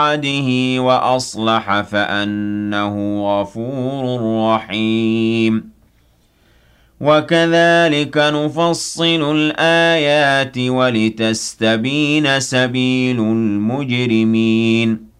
بعده وأصلح فأنه غفور رحيم وكذلك نفصل الآيات ولتستبين سبيل المجرمين